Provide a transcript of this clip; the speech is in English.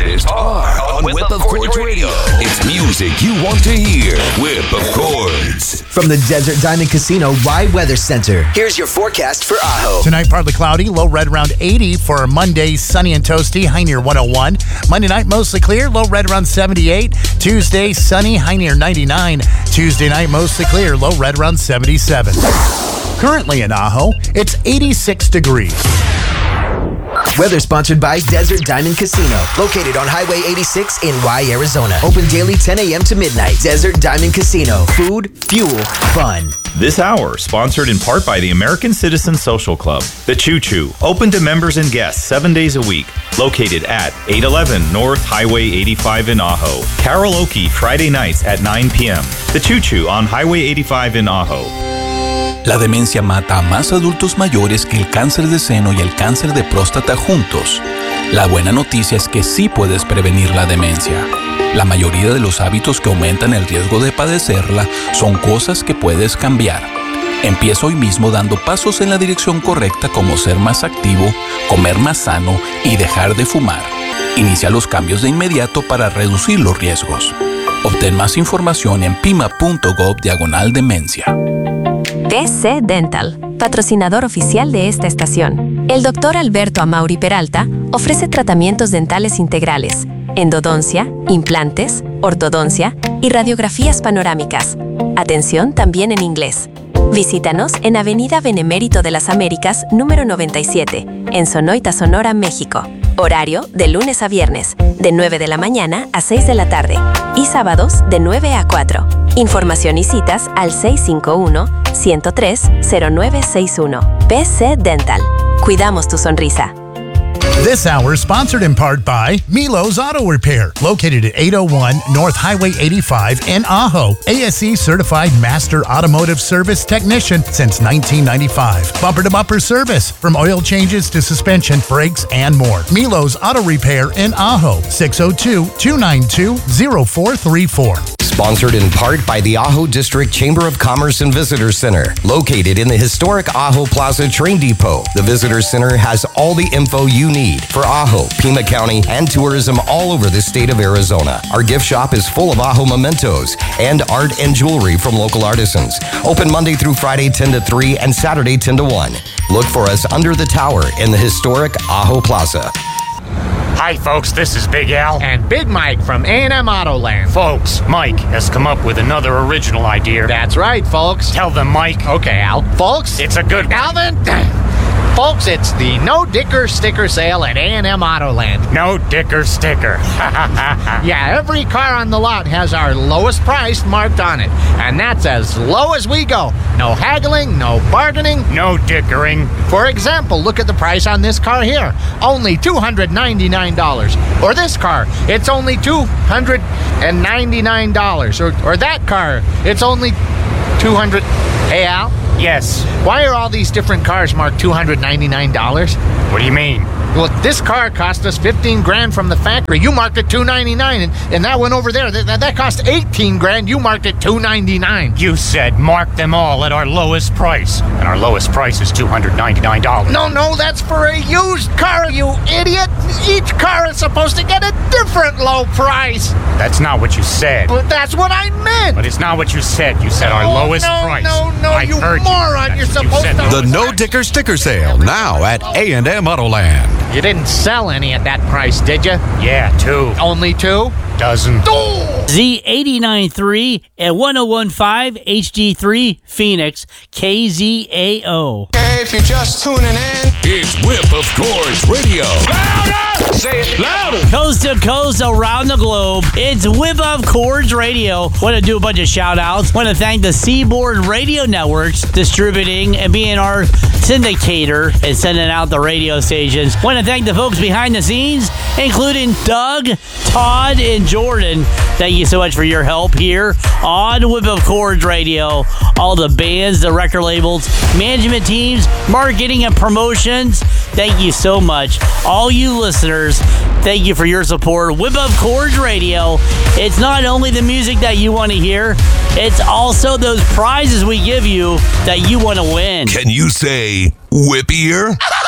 artists are on Whip of Chords Radio. It's music you want to hear. Whip of Chords. From the Desert Diamond Casino Wide Weather Center, here's your forecast for Ajo. Tonight, partly cloudy, low red around 80. For Monday, sunny and toasty, high near 101. Monday night, mostly clear, low red around 78. Tuesday, sunny, high near 99. Tuesday night, mostly clear, low red around 77. Currently in Ajo, it's 86 degrees. Weather sponsored by Desert Diamond Casino, located on Highway 86 in Y, Arizona. Open daily 10 a.m. to midnight. Desert Diamond Casino. Food, fuel, fun. This hour, sponsored in part by the American Citizen Social Club. The Choo Choo, open to members and guests 7 days a week. Located at 811 North Highway 85 in Ajo. Karaoke Friday nights at 9 p.m. The Choo Choo on Highway 85 in Ajo. La demencia mata a más adultos mayores que el cáncer de seno y el cáncer de próstata juntos. La buena noticia es que sí puedes prevenir la demencia. La mayoría de los hábitos que aumentan el riesgo de padecerla son cosas que puedes cambiar. Empieza hoy mismo dando pasos en la dirección correcta, como ser más activo, comer más sano y dejar de fumar. Inicia los cambios de inmediato para reducir los riesgos. Obtén más información en pima.gov/demencia. DC Dental, patrocinador oficial de esta estación. El Dr. Alberto Amaury Peralta ofrece tratamientos dentales integrales, endodoncia, implantes, ortodoncia y radiografías panorámicas. Atención también en inglés. Visítanos en Avenida Benemérito de las Américas, número 97, en Sonoita, Sonora, México. Horario de lunes a viernes, de 9 de la mañana a 6 de la tarde. Y sábados, de 9 a 4. Información y citas al 651-103-0961. PC Dental. Cuidamos tu sonrisa. This hour is sponsored in part by Milo's Auto Repair, located at 801 North Highway 85 in Ajo. ASE Certified Master Automotive Service Technician since 1995. Bumper-to-bumper service, from oil changes to suspension, brakes, and more. Milo's Auto Repair in Ajo, 602-292-0434. Sponsored in part by the Ajo District Chamber of Commerce and Visitor Center, located in the historic Ajo Plaza Train Depot. The Visitor Center has all the info you need for Ajo, Pima County, and tourism all over the state of Arizona. Our gift shop is full of Ajo mementos and art and jewelry from local artisans. Open Monday through Friday 10 to 3 and Saturday 10 to 1. Look for us under the tower in the historic Ajo Plaza. Hi, folks, this is Big Al. And Big Mike from A&M Autoland. Folks, Mike has come up with another original idea. That's right, folks. Tell them, Mike. Okay, Al. Folks, it's a good one. Alvin, folks, it's the No Dicker Sticker Sale at A&M Autoland. No Dicker Sticker. Yeah, every car on the lot has our lowest price marked on it. And that's as low as we go. No haggling, no bargaining. No dickering. For example, look at the price on this car here. Only $299. Or this car, it's only $299. Or that car, it's only $200. Hey, Al? Yes. Why are all these different cars marked $299? What do you mean? Well, this car cost us $15,000 from the factory. You marked it $299, and that one over there, that cost $18,000. You marked it $299. You said mark them all at our lowest price, and our lowest price is $299. No, that's for a used car, you idiot. Each car is supposed to get a different low price. That's not what you said. But that's what I meant. But it's not what you said. You said our lowest price. No, you moron. You're supposed to... The No Dicker Sticker Sale, now at A&M Autoland. You didn't sell any at that price, did you? Yeah, 2. Only 2? Dozen. Z89.3 and 101.5 HD3 Phoenix KZAO. Hey, if you're just tuning in, it's Whip of Chords Radio. Louder! Say it louder! Coast to coast around the globe, it's Whip of Chords Radio. Want to do a bunch of shout outs. Want to thank the Seaboard Radio Networks distributing and being our syndicator and sending out the radio stations. Want to thank the folks behind the scenes, including Doug, Todd, and Jordan. Thank you so much for your help here on Whip of Chords Radio. All the bands, the record labels, management teams, marketing and promotions. Thank you so much. All you listeners, thank you for your support. Whip of Chords Radio. It's not only the music that you want to hear, it's also those prizes we give you that you want to win. Can you say whippier?